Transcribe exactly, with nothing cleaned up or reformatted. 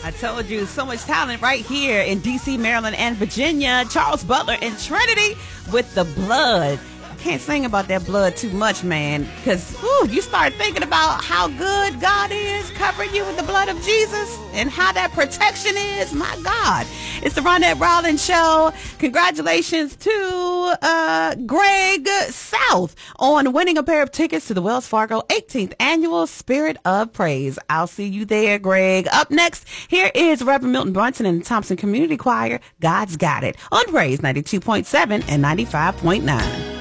I told you, so much talent right here in D C, Maryland, and Virginia. Charles Butler and Trinity with The Blood. Can't sing about that blood too much, man, because you start thinking about how good God is covering you with the blood of Jesus and how that protection is. My God. It's the Ronette Rollins Show. Congratulations to uh, Greg South on winning a pair of tickets to the Wells Fargo eighteenth Annual Spirit of Praise. I'll see you there, Greg. Up next, here is Reverend Milton Brunson and the Thompson Community Choir. God's Got It on Praise ninety-two point seven and ninety-five point nine.